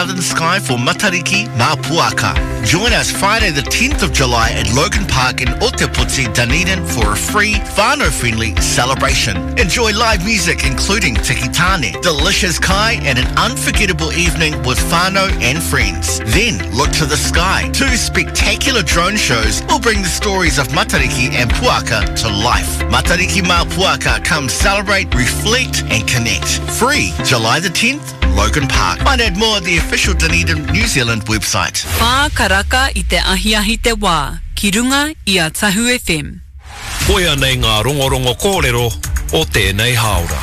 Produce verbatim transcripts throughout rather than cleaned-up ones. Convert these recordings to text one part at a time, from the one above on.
Southern Sky for Matariki Mapuaka. Join us Friday the tenth of July at Logan Park in Ōtepoti, Dunedin for a free, whānau-friendly celebration. Enjoy live music including Tiki Tane, delicious kai and an unforgettable evening with whānau and friends. Then look to the sky. Two spectacular drone shows will bring the stories of Matariki and Puaka to life. Matariki Mapuaka, come celebrate, reflect and connect. Free July the tenth, Logan Park. Find out more at the official Dunedin New Zealand website. Whā karaka i te ahiahi te wā, ki runga i a Tahu F M. Koia nei ngā rongorongo kōrero o tēnei haora.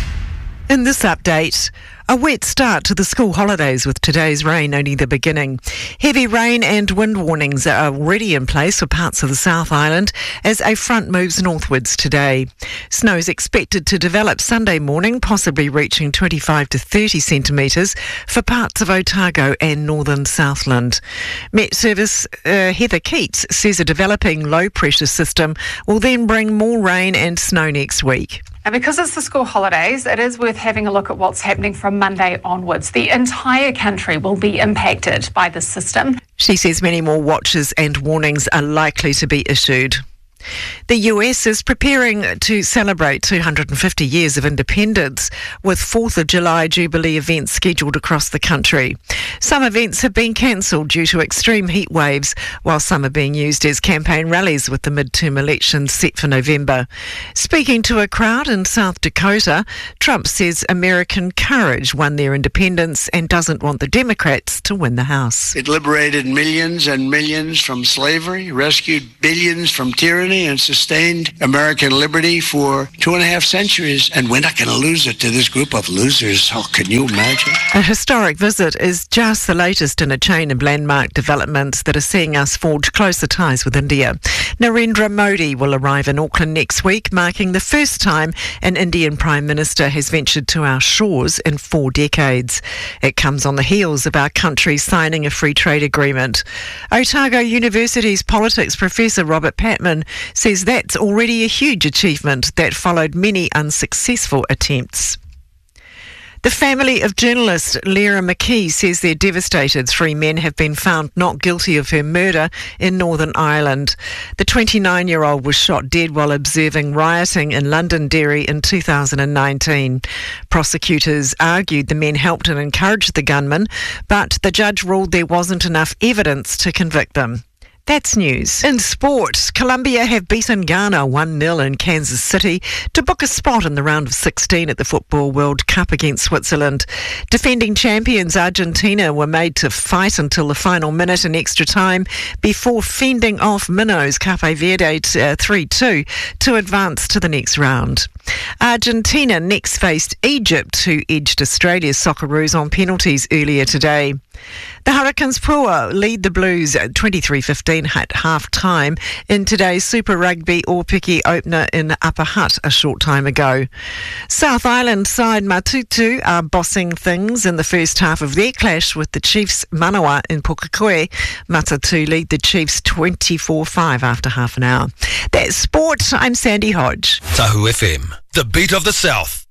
In this update, a wet start to the school holidays with today's rain only the beginning. Heavy rain and wind warnings are already in place for parts of the South Island as a front moves northwards today. Snow is expected to develop Sunday morning, possibly reaching twenty-five to thirty centimetres for parts of Otago and northern Southland. Met Service uh, Heather Keats says a developing low pressure system will then bring more rain and snow next week. And because it's the school holidays, it is worth having a look at what's happening from Monday onwards. The entire country will be impacted by this system. She says many more watches and warnings are likely to be issued. The U S is preparing to celebrate two hundred fifty years of independence with fourth of July Jubilee events scheduled across the country. Some events have been cancelled due to extreme heat waves, while some are being used as campaign rallies with the midterm elections set for November. Speaking to a crowd in South Dakota, Trump says American courage won their independence and doesn't want the Democrats to win the House. It liberated millions and millions from slavery, rescued billions from tyranny, and sustained American liberty for two and a half centuries. And we're not going to lose it to this group of losers. Oh, can you imagine? A historic visit is just the latest in a chain of landmark developments that are seeing us forge closer ties with India. Narendra Modi will arrive in Auckland next week, marking the first time an Indian Prime Minister has ventured to our shores in four decades. It comes on the heels of our country signing a free trade agreement. Otago University's politics professor Robert Patman says that's already a huge achievement that followed many unsuccessful attempts. The family of journalist Lyra McKee says they're devastated three men have been found not guilty of her murder in Northern Ireland. The twenty-nine-year-old was shot dead while observing rioting in Londonderry in two thousand nineteen. Prosecutors argued the men helped and encouraged the gunman, but the judge ruled there wasn't enough evidence to convict them. That's news. In sport, Colombia have beaten Ghana one nil in Kansas City to book a spot in the round of sixteen at the Football World Cup against Switzerland. Defending champions Argentina were made to fight until the final minute in extra time before fending off minnows Cape Verde three two to advance to the next round. Argentina next faced Egypt, who edged Australia's Socceroos on penalties earlier today. The Hurricanes Pua lead the Blues at twenty-three fifteen at half-time in today's Super Rugby Ōpiki opener in Upper Hutt a short time ago. South Island side Matutu are bossing things in the first half of their clash with the Chiefs Manawa in Pukekohe. Matatu lead the Chiefs twenty-four five after half an hour. That's sport. I'm Sandy Hodge. Tahu F M, the beat of the South.